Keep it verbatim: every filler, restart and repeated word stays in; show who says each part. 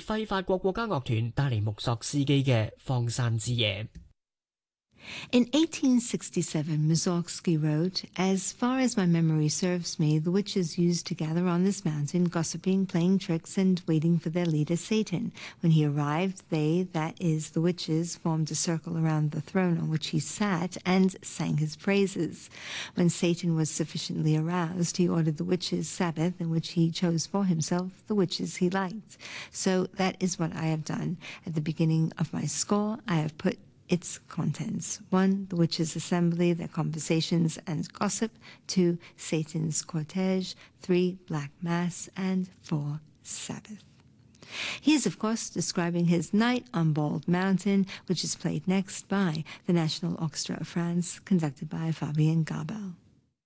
Speaker 1: 費法國國家樂團帶嚟木索斯基嘅荒山之夜。
Speaker 2: In eighteen sixty-seven, Mussorgsky wrote, "As far as my memory serves me, the witches used to gather on this mountain, gossiping, playing tricks, and waiting for their leader, Satan. When he arrived, they, that is, the witches, formed a circle around the throne on which he sat and sang his praises. When Satan was sufficiently aroused, he ordered the witches' Sabbath, in which he chose for himself the witches he liked. So that is what I have done. At the beginning of my score, I have put its contents. One, the witches' assembly, their conversations and gossip. Two, Satan's cortege. Three, Black Mass. And four, Sabbath." He is, of course, describing his Night on Bald Mountain, which is played next by the National Orchestra of France, conducted by Fabien Garbel.